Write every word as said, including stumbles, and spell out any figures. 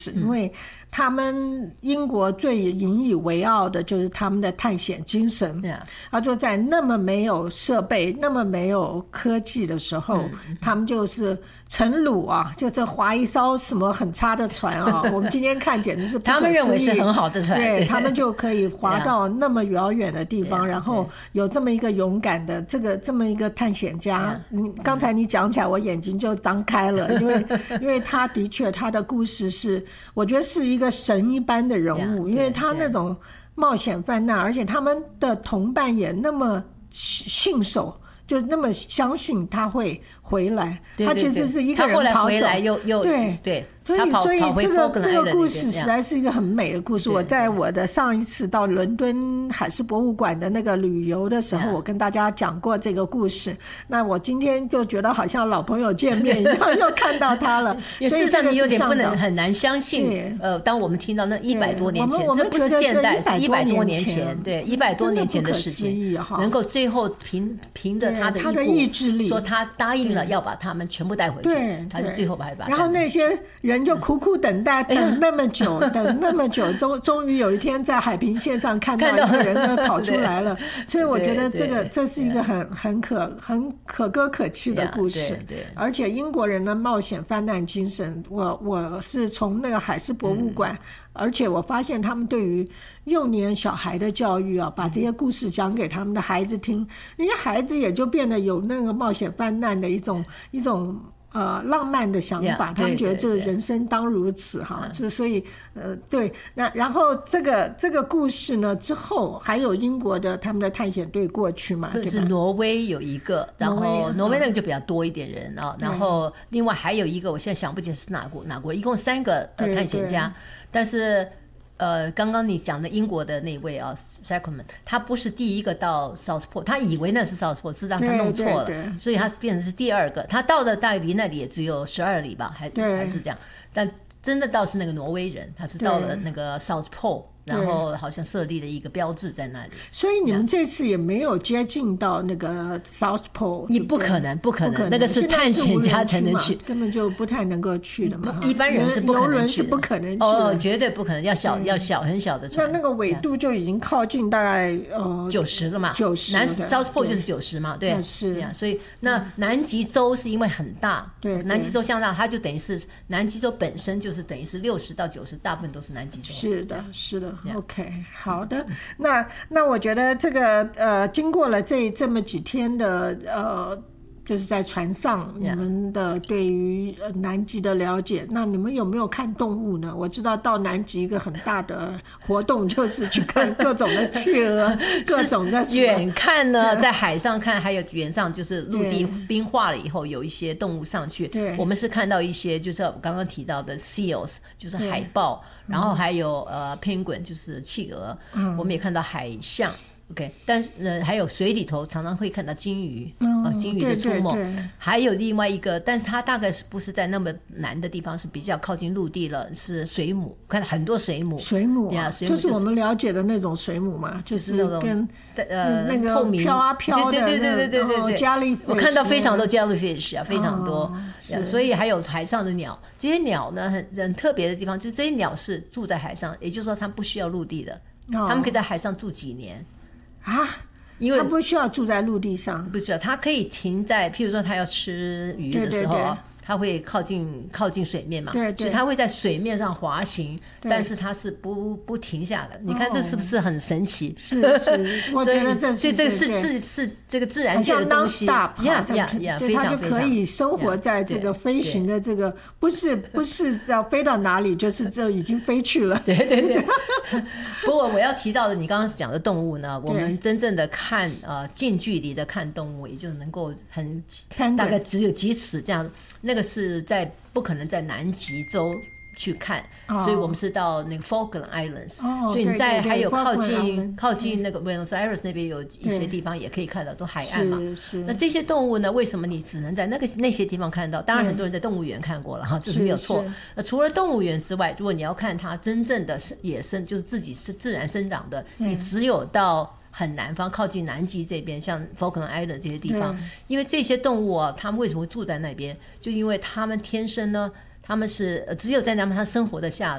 因为他们英国最引以为傲的就是他们的探险精神。他就在那么没有设备、那么没有科技的时候，嗯、他们就是乘橹啊，就这划一艘什么很差的船啊，我们今天看简直是不可思议。 他们认为是很好的船， 对，他们就可以划到那么遥远的地方，然后有这么一个勇敢的这个这么一个探险家。你刚才你讲起来，我眼睛就张开了，因为因为他的确他的故事是，我觉得是一个神一般的人物，因为他那种冒险犯难，而且他们的同伴也那么信守，就那么相信他会回来。 对对对， 他其实是一个人跑走， 他后来回来又又对对。 所以，所以这个这个故事实在是一个很美的故事。我在我的上一次到伦敦海事博物馆的那个旅游的时候，我跟大家讲过这个故事。那我今天就觉得好像老朋友见面一样，又看到他了。 事实上，你有点不能很难相信。呃，当我们听到那一百多年前，这不是现代，是一百多年前，对，一百多年前的事情，能够最后凭凭着他的他的意志力， 说他答应了要把他们全部带回去，他就最后把他把。 然后那些人就苦苦等待，等那么久，等那么久，终终于有一天在海平线上看到一个人就跑出来了。所以我觉得这个这是一个很很可很可歌可泣的故事。而且英国人的冒险犯难精神，我我是从那个海事博物馆，而且我发现他们对于幼年小孩的教育啊，把这些故事讲给他们的孩子听，那些孩子也就变得有那个冒险犯难的一种一种。呃，浪漫的想法， yeah, 他们觉得这个人生当如此哈，就所以呃，对，那然后这个这个故事呢之后还有英国的他们的探险队过去嘛，对吧？ 是挪威有一个，然后挪威那个就比较多一点人啊，然后另外还有一个我现在想不起是哪国哪国，一共三个呃探险家，但是。呃，刚刚你讲的英国的那位啊 ，Sacrament， 他不是第一个到 Southport， 他以为那是 Southport， 是让他弄错了， 对对对， 所以他变成是第二个。他到的大概离那里也只有十二里吧，还还是这样。但真的倒是那个挪威人，他是到了那个 South Pole。然后好像设立了一个标志在那里， 所以你们这次也没有接近到那个 South Pole， 你不可能，不可能，那个是探险家才能去， 根本就不太能够去的嘛。 一般人是不可能去的， 游轮是不可能去的， 哦，绝对不可能，要小要小很小的船。 那那个纬度就已经靠近大概呃九十了嘛， 九十， 南 South Pole 就是九十嘛，对， 是呀，所以那南极洲是因为很大， 对， 南极洲相当，它就等于是南极洲本身就是等于是六十到九十，大部分都是南极洲。 是的，是的 ，OK。好的，那那我觉得这个呃，经过了这这么几天的呃，就是在船上你们的对于南极的了解，那你们有没有看动物呢？我知道到南极一个很大的活动就是去看各种的企鹅，各种的远看呢，在海上看，还有远上就是陆地冰化了以后，有一些动物上去，我们是看到一些就是我刚刚提到的 seals， 就是海豹。然后还有呃 penguin 就是企鹅，嗯、我们也看到海象 ，OK， 但呃还有水里头常常会看到金鱼，嗯、呃金鱼的出没，对对对，还有另外一个，但是它大概是不是在那么南的地方，是比较靠近陆地了，是水母，看到很多水母， 水母、啊 yeah, 水母、就是、就是我们了解的那种水母嘛，就是跟呃那个透明飘啊飘的， 对对对对对对对 jellyfish， 我看到非常多 jellyfish 啊，非常多，哦 yeah, 所以还有海上的鸟，这些鸟呢很很特别的地方，就是这些鸟是住在海上，也就是说它不需要陆地的，哦、它们可以在海上住几年啊。因为它不需要住在陆地上， 不需要，它可以停在，譬如说它要吃鱼的时候，对对对，它会靠近靠近水面嘛，对对，所以它会在水面上滑行，但是它是不不停下的。你看这是不是很神奇？ 是是，我觉得这所以这个是自是这个自然界的东西，呀呀呀，非常它就可以生活在这个飞行的这个，不是不是要飞到哪里，就是这已经飞去了。 对对对。不过我要提到的，你刚刚讲的动物呢，我们真正的看呃近距离的看动物，也就能够很大概只有几尺这样。那个是在不可能在南极洲去看，哦、所以我们是到那个 Falkland Islands，哦、所以你在还有靠近靠近那个 Buenos Aires 那边有一些地方也可以看到，都海岸嘛。那这些动物呢，为什么你只能在那个那些地方看到？当然很多人在动物园看过了哈，这是没有错。那除了动物园之外，如果你要看它真正的野生，就是自己是自然生长的，你只有到很南方靠近南极这边，像 Falkland Island 这些地方，因为这些动物啊，它们为什么会住在那边？就因为它们天生呢，他们是只有在那边它生活的下